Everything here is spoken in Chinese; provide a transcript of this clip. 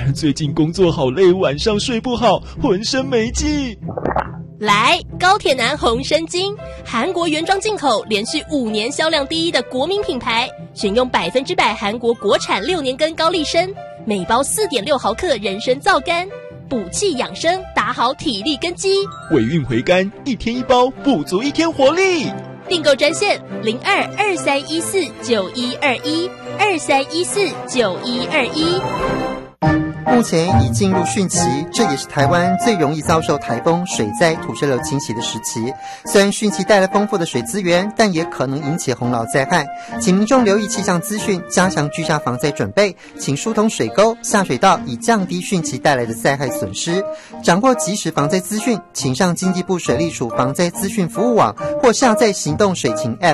最近工作好累，晚上睡不好，浑身没劲。 来，高铁男红参精，韩国原装进口，连续5年销量第一的国民品牌，选用100%韩国国产6年根高丽参，每包4.6毫克人参皂苷，补气养生，打好体力根基。 尾韵回甘，1天1包，补足1天活力。 订购专线02-2314-9121，2314-9121。 目前已进入汛期，这也是台湾最容易遭受台风、水灾、土石流侵袭的时期。虽然汛期带来丰富的水资源，但也可能引起洪涝灾害，请民众留意气象资讯，加强居家防灾准备，请疏通水沟、下水道，以降低汛期带来的灾害损失。掌握即时防灾资讯，请上经济部水利署防灾资讯服务网或下载行动水情 App。